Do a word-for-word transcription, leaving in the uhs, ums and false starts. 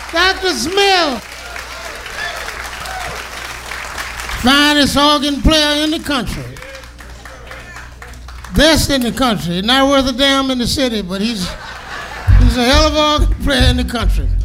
Doctor Smith. Finest organ player in the country. Best in the country. Not worth a damn in the city, but he's he's a hell of an organ player in the country.